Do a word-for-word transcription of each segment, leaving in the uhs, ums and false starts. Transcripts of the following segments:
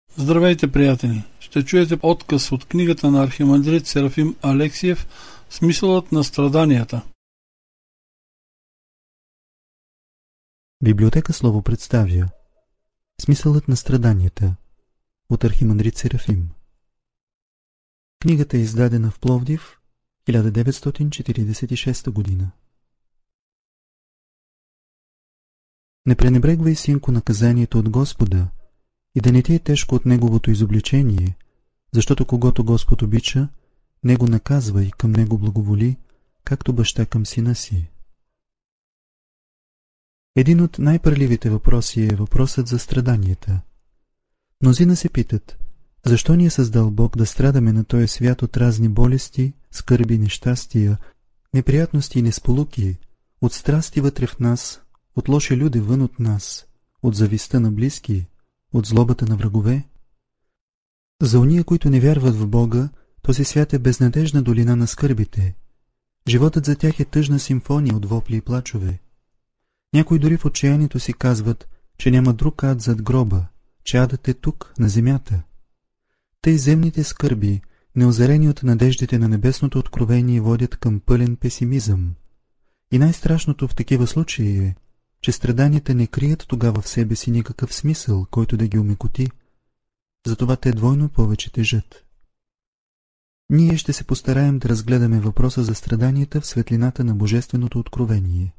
Здравейте, приятели! Ще чуете откъс от книгата на архимандрит Серафим Алексиев "Смисълът на страданията". Библиотека Слово представя "Смисълът на страданията" от архимандрит Серафим. Книгата е издадена в Пловдив хиляда деветстотин четиридесет и шеста година. Не пренебрегвай, синко, наказанието от Господа и да не ти е тежко от Неговото изобличение, защото когато Господ обича, Него наказва и към Него благоволи, както баща към сина си. Един от най-парливите въпроси е въпросът за страданията. Мнозина се питат, защо ни е създал Бог да страдаме на този свят от разни болести, скърби, нещастия, неприятности и несполуки, от страсти вътре в нас, от лоши люди вън от нас, от завистта на близки, от злобата на врагове? За ония, които не вярват в Бога, този свят е безнадежна долина на скърбите. Животът за тях е тъжна симфония от вопли и плачове. Някои дори в отчаянието си казват, че няма друг ад зад гроба, че адът е тук, на земята. Тъй земните скърби, неозарени от надеждите на небесното откровение, водят към пълен песимизъм. И най-страшното в такива случаи е, че страданията не крият тогава в себе си никакъв смисъл, който да ги омекоти, затова те двойно повече тежат. Ние ще се постараем да разгледаме въпроса за страданията в светлината на Божественото откровение.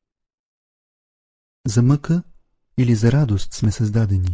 За мъка или за радост сме създадени?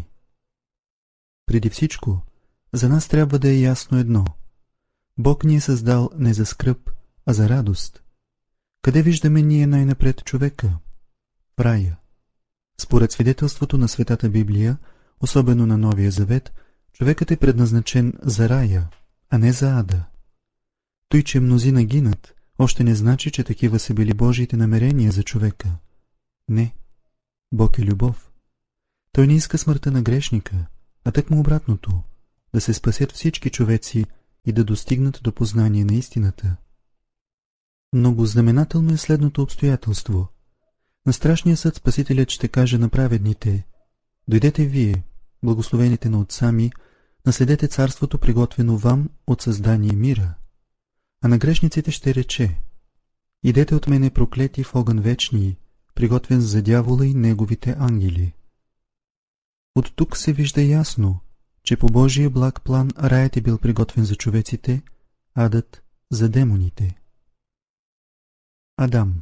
Преди всичко, за нас трябва да е ясно едно. Бог ни е създал не за скръб, а за радост. Къде виждаме ние най-напред човека? В рая. Според свидетелството на Светата Библия, особено на Новия Завет, човекът е предназначен за рая, а не за ада. Той, че мнозина гинат, още не значи, че такива са били Божиите намерения за човека. Не. Бог е любов. Той не иска смъртта на грешника, а тъкмо обратното, да се спасят всички човеци и да достигнат до познание на истината. Много знаменателно е следното обстоятелство. На страшния съд Спасителят ще каже на праведните: дойдете вие, благословените на отца ми, наследете царството, приготвено вам от създание мира. А на грешниците ще рече: идете от мене, проклети, в огън вечни, приготвен за дявола и неговите ангели. От тук се вижда ясно, че по Божия благ план раят е бил приготвен за човеците, адът за демоните. Адам.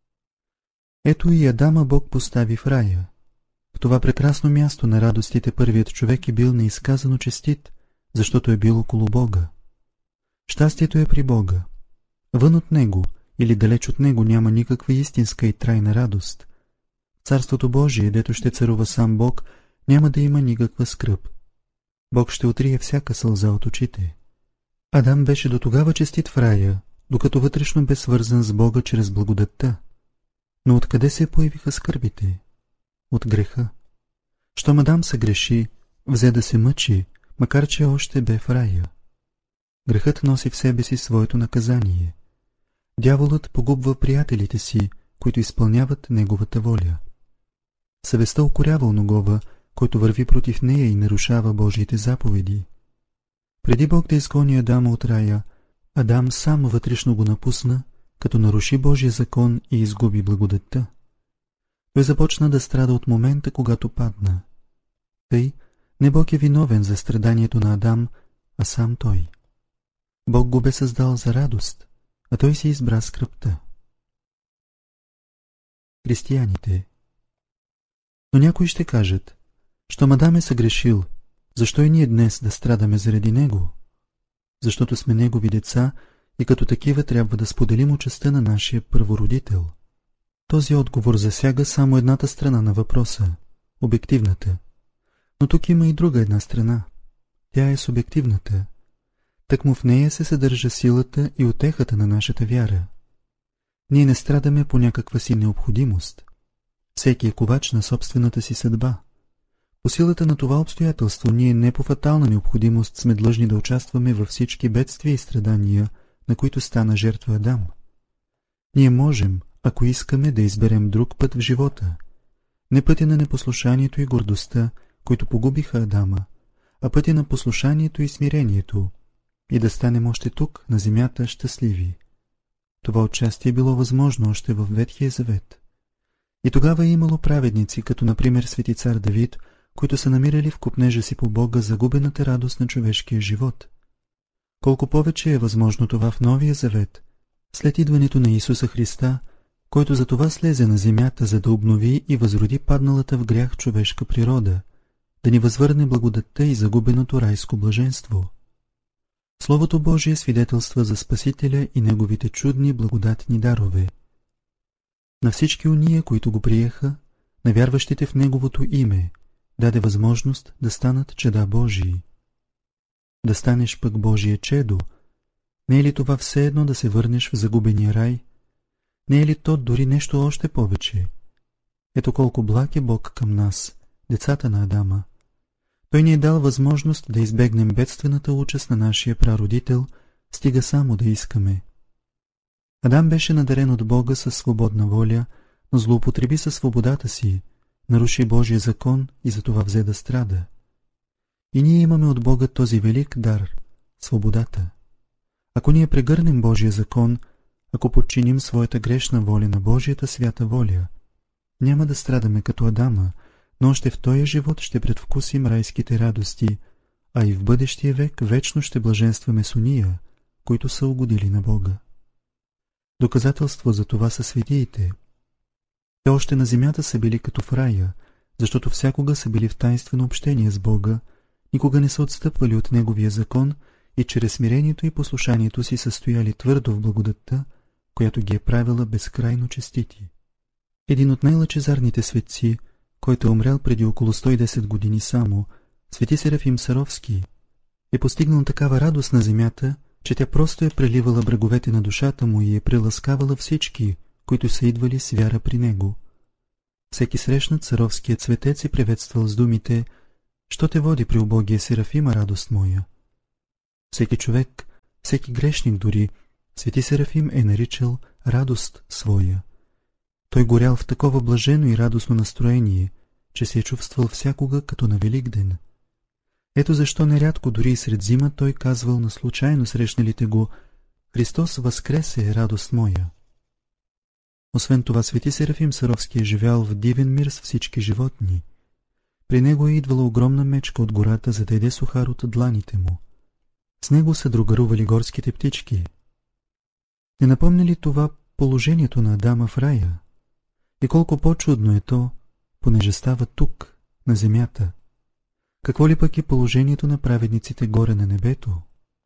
Ето и Адама Бог постави в рая. В това прекрасно място на радостите първият човек е бил неизказано честит, защото е бил около Бога. Щастието е при Бога. Вън от Него или далеч от Него няма никаква истинска и трайна радост. Царството Божие, дето ще царува сам Бог, няма да има никаква скръб. Бог ще отрие всяка сълза от очите. Адам беше до тогава честит в рая, докато вътрешно бе свързан с Бога чрез благодатта. Но откъде се появиха скърбите? От греха. Щом Адам се греши, взе да се мъчи, макар че още бе в рая. Грехът носи в себе си своето наказание. Дяволът погубва приятелите си, които изпълняват неговата воля. Съвестта укорява оногова, който върви против нея и нарушава Божиите заповеди. Преди Бог да изгони Адама от рая, Адам сам вътрешно го напусна, като наруши Божия закон и изгуби благодатта. Той започна да страда от момента, когато падна. Тъй, не Бог е виновен за страданието на Адам, а сам той. Бог го бе създал за радост, а той си избра скръбта. Християните. Но някои ще кажат: щом Адам е съгрешил, защо и ние днес да страдаме заради него? Защото сме негови деца и като такива трябва да споделим участта на нашия първородител. Този отговор засяга само едната страна на въпроса – обективната. Но тук има и друга една страна. Тя е субективната. Тъкмо в нея се съдържа силата и утехата на нашата вяра. Ние не страдаме по някаква си необходимост. Всеки е ковач на собствената си съдба. По силата на това обстоятелство ние не по фатална необходимост сме длъжни да участваме във всички бедствия и страдания, на които стана жертва Адам. Ние можем, ако искаме, да изберем друг път в живота. Не пътя на непослушанието и гордостта, които погубиха Адама, а пътя на послушанието и смирението, и да станем още тук, на земята, щастливи. Това отчасти е било възможно още в Ветхия завет. И тогава е имало праведници, като например свети цар Давид, които са намирали в копнежа си по Бога загубената радост на човешкия живот. Колко повече е възможно това в Новия завет, след идването на Исуса Христа, който за това слезе на земята, за да обнови и възроди падналата в грях човешка природа, да ни възвърне благодатта и загубеното райско блаженство. Словото Божие свидетелства за Спасителя и Неговите чудни благодатни дарове. На всички уния, които го приеха, на вярващите в Неговото име, даде възможност да станат чеда Божии. Да станеш пък Божие чедо, не е ли това все едно да се върнеш в загубения рай? Не е ли то дори нещо още повече? Ето колко благ е Бог към нас, децата на Адама. Той ни е дал възможност да избегнем бедствената участ на нашия прародител, стига само да искаме. Адам беше надарен от Бога със свободна воля, но злоупотреби със свободата си, наруши Божия закон и затова взе да страда. И ние имаме от Бога този велик дар – свободата. Ако ние прегърнем Божия закон, ако подчиним своята грешна воля на Божията свята воля, няма да страдаме като Адама, но още в този живот ще предвкусим райските радости, а и в бъдещия век вечно ще блаженстваме с уния, които са угодили на Бога. Доказателство за това са светиите. Те още на земята са били като в рая, защото всякога са били в таинствено общение с Бога, никога не са отстъпвали от Неговия закон и чрез смирението и послушанието си са стояли твърдо в благодатта, която ги е правила безкрайно честити. Един от най-лъчезарните светци, който е умрял преди около сто и десет години само, свети Серафим Саровски, е постигнал такава радост на земята, че тя просто е преливала бреговете на душата му и е приласкавала всички, които са идвали с вяра при него. Всеки срещнат Саровският светец е приветствал с думите: «Що те води при убогия Серафима, радост моя?» Всеки човек, всеки грешник дори, свети Серафим е наричал радост своя. Той горял в такова блажено и радостно настроение, че се е чувствал всякога като на Велик ден. Ето защо нерядко дори и сред зима той казвал на случайно срещналите го: «Христос възкресе, радост моя!» Освен това, свети Серафим Саровски е живял в дивен мир с всички животни. При него е идвала огромна мечка от гората, за да яде сухар от дланите му. С него са другарували горските птички. Не напомня ли това положението на Адама в рая? И колко по-чудно е то, понеже става тук, на земята. Какво ли пък е положението на праведниците горе на небето?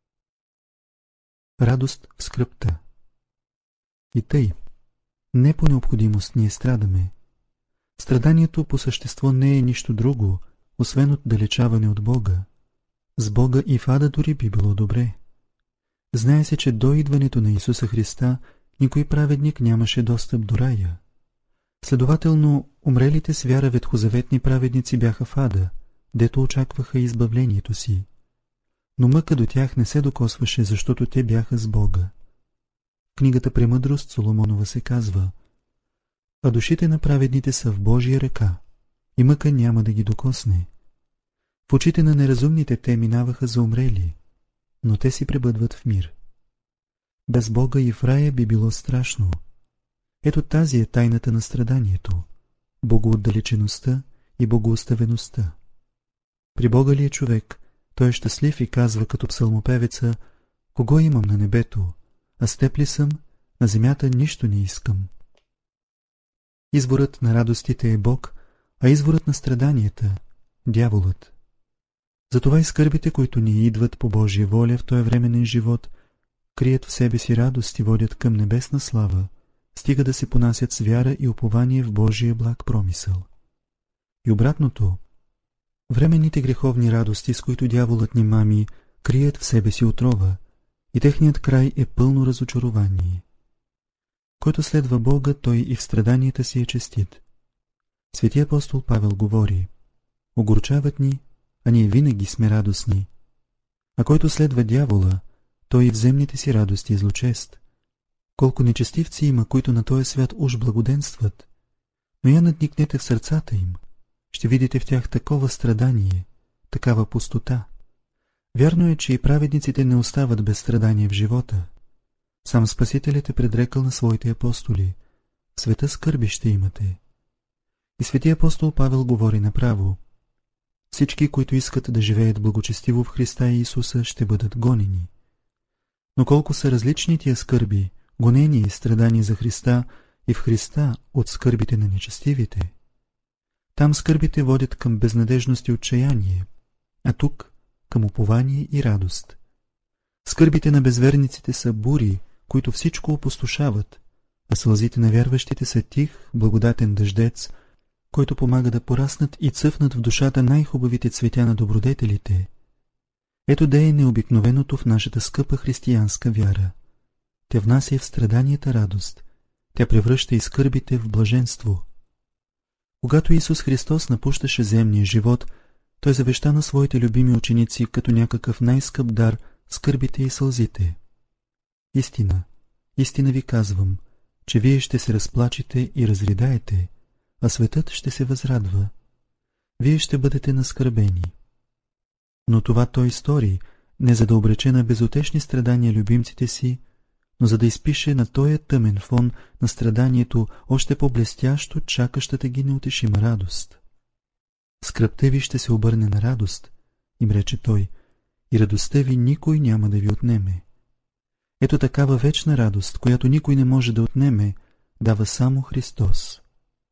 Радост в скръбта. И тъй, не по необходимост ние страдаме. Страданието по същество не е нищо друго, освен отдалечаване от Бога. С Бога и в ада дори би било добре. Знае се, че до идването на Исуса Христа никой праведник нямаше достъп до рая. Следователно, умрелите с вяра ветхозаветни праведници бяха в ада, дето очакваха избавлението си. Но мъка до тях не се докосваше, защото те бяха с Бога. В книгата Премъдрост Соломонова се казва: «А душите на праведните са в Божия ръка, и мъка няма да ги докосне». В очите на неразумните те минаваха за умрели, но те си пребъдват в мир. Без Бога и в рая би било страшно. Ето тази е тайната на страданието – богоотдалечеността и богооставеността. При Бога ли е човек, той е щастлив и казва като псалмопевеца: «Кого имам на небето, а с теб ли съм, на земята нищо не искам». Изворът на радостите е Бог, а изворът на страданията – дяволът. Затова и скърбите, които ни идват по Божия воля в този временен живот, крият в себе си радост и водят към небесна слава, стига да се понасят с вяра и упование в Божия благ промисъл. И обратното, временните греховни радости, с които дяволът ни мами, крият в себе си отрова, и техният край е пълно разочарование. Който следва Бога, той и в страданията си е честит. Свети апостол Павел говори: «Огорчават ни, а ние винаги сме радостни. А който следва дявола, той и в земните си радости е злочест. Колко нечестивци има, които на този свят уж благоденстват, но я надникнете в сърцата им, ще видите в тях такова страдание, такава пустота, Вярно е, че и праведниците не остават без страдания в живота. Сам Спасителят е предрекал на своите апостоли: в света скърби ще имате. И свети апостол Павел говори направо: всички, които искат да живеят благочестиво в Христа и Исуса, ще бъдат гонени. Но колко са различни тия скърби, гонения и страдания за Христа и в Христа от скърбите на нечестивите. Там скърбите водят към безнадежност и отчаяние, а тук към упование и радост. Скърбите на безверниците са бури, които всичко опустошават, а сълзите на вярващите са тих, благодатен дъждец, който помага да пораснат и цъфнат в душата най-хубавите цветя на добродетелите. Ето де е необикновеното в нашата скъпа християнска вяра. Тя внася в страданията радост, тя превръща и скърбите в блаженство. Когато Исус Христос напущаше земния живот, Той завеща на своите любими ученици като някакъв най-скъп дар скърбите и сълзите. Истина, истина ви казвам, че вие ще се разплачете и разридаете, а светът ще се възрадва. Вие ще бъдете наскърбени. Но това Той стори, не за да обрече на безутешни страдания любимците си, но за да изпише на този тъмен фон на страданието още по-блестящо чакащата ги неутешима радост. Скръбта ви ще се обърне на радост, им рече Той, и радостта ви никой няма да ви отнеме. Ето такава вечна радост, която никой не може да отнеме, дава само Христос.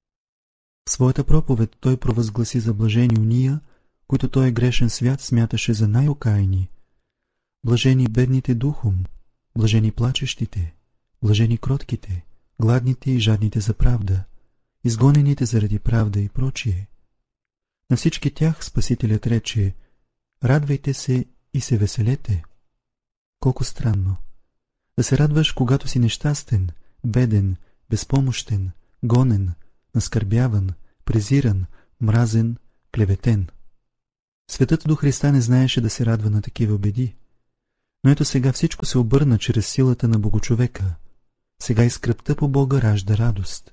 В своята проповед Той провъзгласи за блажени уния, които този грешен свят смяташе за най-окаяни. Блажени бедните духом, блажени плачещите, блажени кротките, гладните и жадните за правда, изгонените заради правда и прочие. На всички тях Спасителят рече: радвайте се и се веселете. Колко странно! Да се радваш, когато си нещастен, беден, безпомощен, гонен, наскърбяван, презиран, мразен, клеветен. Светът до Христа не знаеше да се радва на такива беди. Но ето сега всичко се обърна чрез силата на Богочовека. Сега и скръбта по Бога ражда радост.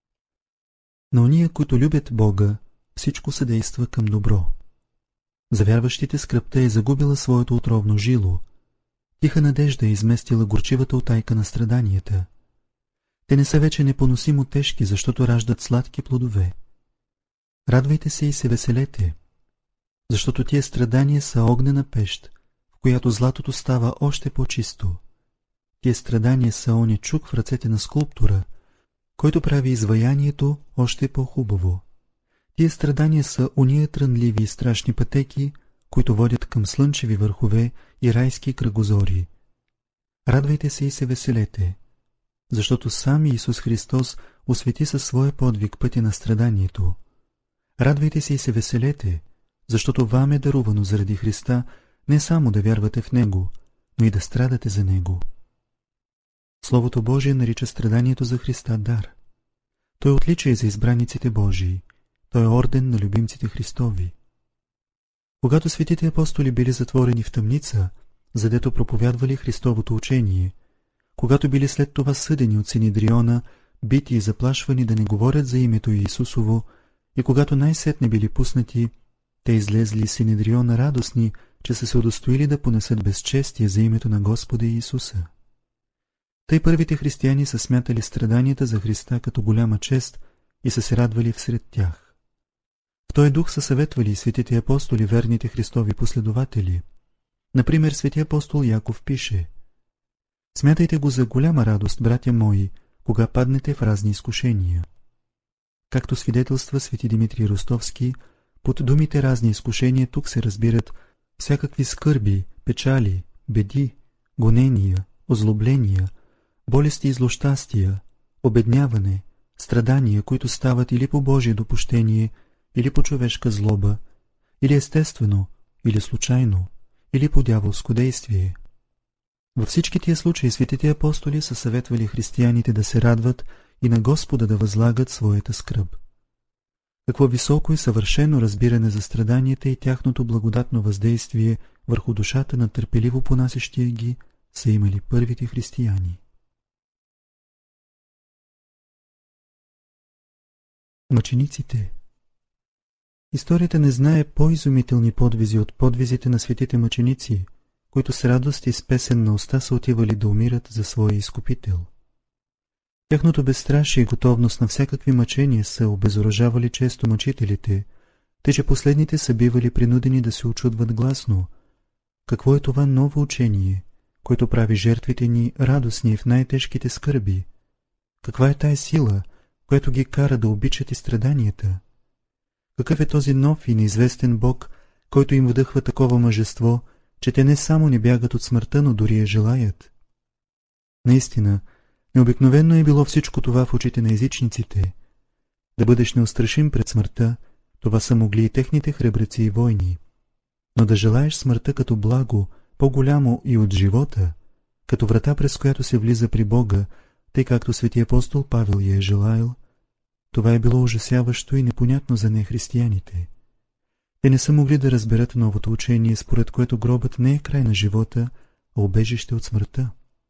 На ония, които любят Бога, всичко съдейства към добро. За вярващите скръбта е загубила своето отровно жило. Тиха надежда е изместила горчивата утайка на страданията. Те не са вече непоносимо тежки, защото раждат сладки плодове. Радвайте се и се веселете, защото тия страдания са огнена пещ, в която златото става още по-чисто. Тия страдания са оня чук в ръцете на скулптора, който прави изваянието още по-хубаво. Тия страдания са ония трънливи и страшни пътеки, които водят към слънчеви върхове и райски кръгозори. Радвайте се и се веселете, защото сам Исус Христос освети със своя подвиг пътя на страданието. Радвайте се и се веселете, защото вам е дарувано заради Христа не само да вярвате в Него, но и да страдате за Него. Словото Божие нарича страданието за Христа дар. Той е отличие за избраниците Божии. Той е орден на любимците Христови. Когато светите апостоли били затворени в тъмница, задето проповядвали Христовото учение, когато били след това съдени от Синедриона, бити и заплашвани да не говорят за името Иисусово, и когато най-сетне били пуснати, те излезли Синедриона радостни, че са се удостоили да понесат безчестие за името на Господа Иисуса. Тъй първите християни са смятали страданията за Христа като голяма чест и са се радвали всред тях. В този дух са съветвали и светите апостоли, верните Христови последователи. Например, свети апостол Яков пише: смятайте го за голяма радост, братя мои, кога паднете в разни изкушения. Както свидетелства свети Димитрий Ростовски, под думите разни изкушения тук се разбират всякакви скърби, печали, беди, гонения, озлобления, болести и злощастия, обедняване, страдания, които стават или по Божие допущение, или по човешка злоба, или естествено, или случайно, или по дяволско действие. Във всички тия случаи светите апостоли са съветвали християните да се радват и на Господа да възлагат своята скръб. Какво високо и съвършено разбиране за страданията и тяхното благодатно въздействие върху душата на търпеливо понасящия ги са имали първите християни. Мъчениците. Историята не знае по-изумителни подвизи от подвизите на светите мъченици, които с радост и с песен на уста са отивали да умират за своя изкупител. Тяхното безстрашие и готовност на всякакви мъчения са обезоръжавали често мъчителите, тъй че последните са бивали принудени да се учудват гласно. Какво е това ново учение, което прави жертвите ни радостни в най-тежките скърби? Каква е тая сила, която ги кара да обичат и страданията? Какъв е този нов и неизвестен Бог, който им вдъхва такова мъжество, че те не само не бягат от смъртта, но дори я желаят? Наистина, необикновено е било всичко това в очите на езичниците. Да бъдеш неустрашим пред смъртта, това са могли и техните храбреци и войни. Но да желаеш смъртта като благо, по-голямо и от живота, като врата, през която се влиза при Бога, тъй както свети апостол Павел я е желаял, това е било ужасяващо и непонятно за нехристияните. Те не са могли да разберат новото учение, според което гробът не е край на живота, а убежище от смъртта.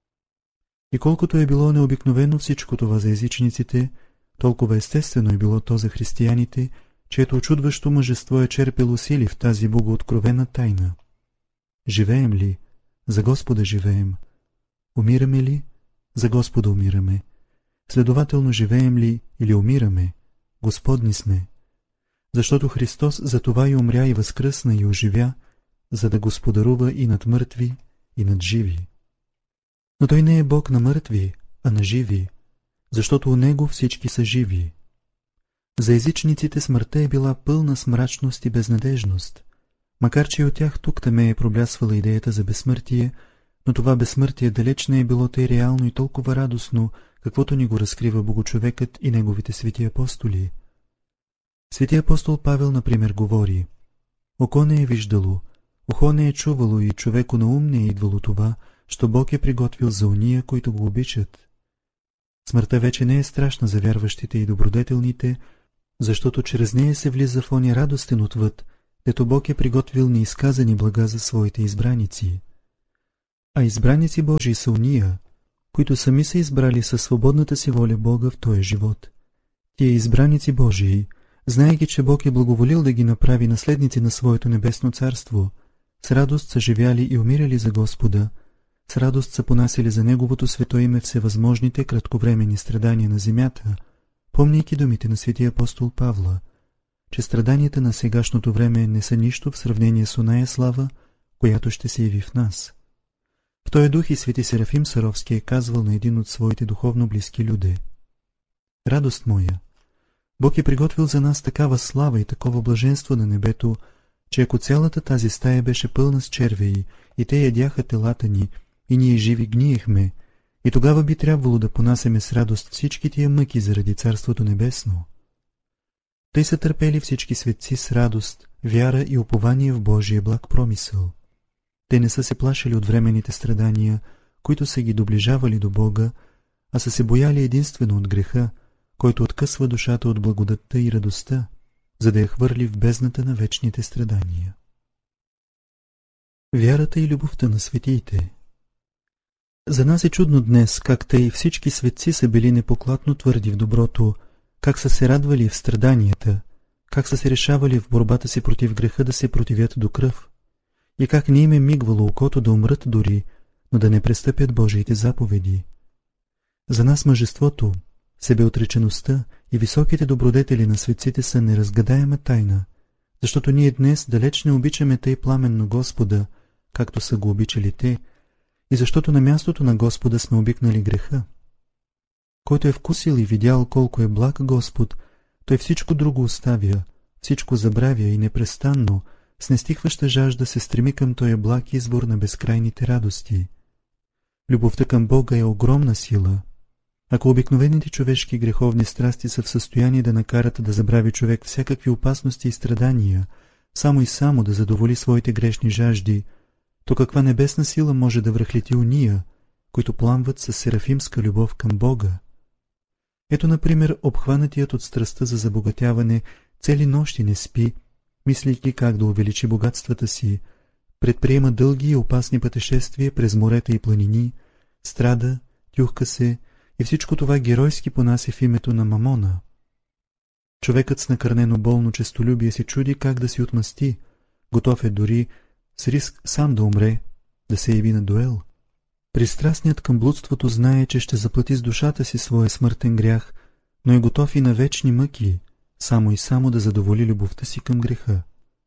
И колкото е било необикновено всичко това за езичниците, толкова естествено е било то за християните, чието очудващо мъжество е черпело сили в тази богооткровена тайна. Живеем ли? За Господа живеем. Умираме ли? За Господа умираме. Следователно, живеем ли или умираме? Господни сме. Защото Христос за това и умря и възкръсна и оживя, за да господарува и над мъртви, и над живи. Но Той не е Бог на мъртви, а на живи, защото у Него всички са живи. За езичниците смъртта е била пълна с мрачност и безнадежност, макар че и от тях тук-таме е проблясвала идеята за безсмъртие, но това безсмъртие далеч не е било тъй реално и толкова радостно, каквото ни го разкрива Богочовекът и неговите свети апостоли. Свети апостол Павел, например, говори: око не е виждало, ухо не е чувало и човеко на ум не е идвало това, що Бог е приготвил за уния, които го обичат. Смъртта вече не е страшна за вярващите и добродетелните, защото чрез нея се влиза в оня радостен отвъд, дето Бог е приготвил неизказани блага за своите избраници. А избраници Божии са уния, които сами са избрали със свободната си воля Бога в този живот. Тия избраници Божии, знаейки, че Бог е благоволил да ги направи наследници на своето небесно царство, с радост са живяли и умирали за Господа, с радост са понасяли за Неговото свето име всевъзможните кратковременни страдания на земята, помняйки думите на светия апостол Павла, че страданията на сегашното време не са нищо в сравнение с оная слава, която ще се яви в нас. В този дух и свети Серафим Саровски е казвал на един от своите духовно близки люди: радост моя, Бог е приготвил за нас такава слава и такова блаженство на небето, че ако цялата тази стая беше пълна с червеи и те ядяха телата ни, и ние живи гниехме, и тогава би трябвало да понасяме с радост всички тия мъки заради Царството Небесно. Тъй са търпели всички светци с радост, вяра и упование в Божия благ промисъл. Те не са се плашили от временните страдания, които са ги доближавали до Бога, а са се бояли единствено от греха, който откъсва душата от благодатта и радостта, за да я хвърли в бездната на вечните страдания. Вярата и любовта на светиите. За нас е чудно днес, как тъй всички светци са били непоклатно твърди в доброто, как са се радвали в страданията, как са се решавали в борбата си против греха да се противят до кръв, и как не им е мигвало окото да умрат дори, но да не престъпят Божиите заповеди. За нас мъжеството, себеотречеността и високите добродетели на светците са неразгадаема тайна, защото ние днес далеч не обичаме тъй пламенно Господа, както са го обичали те, и защото на мястото на Господа сме обикнали греха. Който е вкусил и видял колко е благ Господ, той всичко друго оставя, всичко забравя и непрестанно, с нестихваща жажда се стреми към този благ извор на безкрайните радости. Любовта към Бога е огромна сила. Ако обикновените човешки греховни страсти са в състояние да накарат да забрави човек всякакви опасности и страдания, само и само да задоволи своите грешни жажди, то каква небесна сила може да връхлети уния, които пламват със серафимска любов към Бога? Ето, например, обхванатият от страстта за забогатяване цели нощи не спи, мислейки как да увеличи богатствата си, предприема дълги и опасни пътешествия през морета и планини, страда, тюхка се и всичко това геройски понася в името на Мамона. Човекът с накърнено болно честолюбие се чуди как да си отмъсти, готов е дори с риск сам да умре, да се яви на дуел. Пристрастният към блудството знае, че ще заплати с душата си своя смъртен грях, но е готов и на вечни мъки, само и само да задоволи любовта си към греха.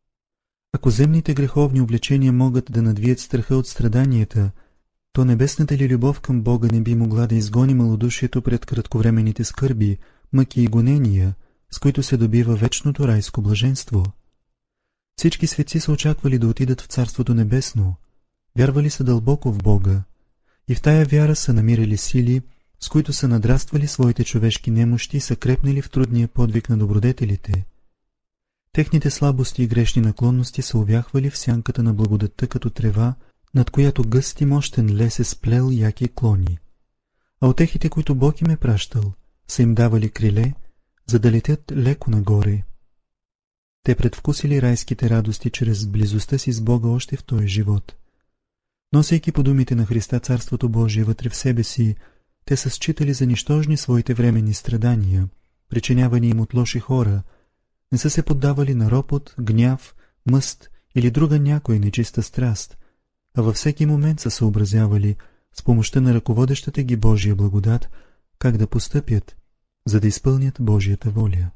Ако земните греховни облечения могат да надвият страха от страданията, то небесната ли любов към Бога не би могла да изгони малодушието пред кратковременните скърби, мъки и гонения, с които се добива вечното райско блаженство. Всички светци са очаквали да отидат в Царството небесно, вярвали са дълбоко в Бога и в тая вяра са намирали сили, с които са надраствали своите човешки немощи и са крепнали в трудния подвиг на добродетелите. Техните слабости и грешни наклонности са увяхвали в сянката на благодатта като трева, над която гъст и мощен лес е сплел яки клони. А утехите, които Бог им е пращал, са им давали криле, за да летят леко нагоре. Те предвкусили райските радости чрез близостта си с Бога още в този живот. Носейки по думите на Христа Царството Божие вътре в себе си, те са считали за нищожни своите временни страдания, причинявани им от лоши хора, не са се поддавали на ропот, гняв, мъст или друга някоя нечиста страст, а във всеки момент са съобразявали с помощта на ръководещата ги Божия благодат, как да постъпят, за да изпълнят Божията воля.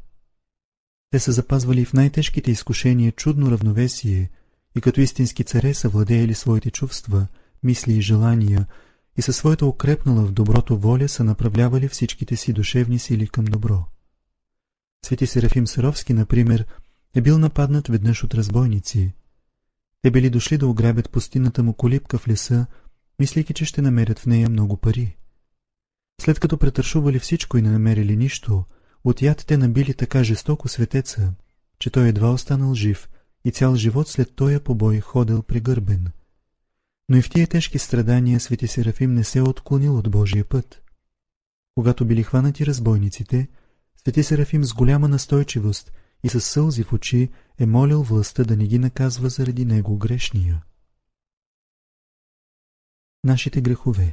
Те са запазвали в най-тежките изкушения чудно равновесие и като истински царе са владеели своите чувства, мисли и желания и със своята укрепнала в доброто воля са направлявали всичките си душевни сили към добро. Свети Серафим Саровски, например, е бил нападнат веднъж от разбойници. Те били дошли да ограбят пустинната му колибка в леса, мислейки, че ще намерят в нея много пари. След като претършували всичко и не намерили нищо, от яд те набили така жестоко светеца, че той едва останал жив и цял живот след тоя побой ходил прегърбен. Но и в тия тежки страдания свети Серафим не се е отклонил от Божия път. Когато били хванати разбойниците, свети Серафим с голяма настойчивост и със сълзи в очи е молил властта да не ги наказва заради него грешния. Нашите грехове.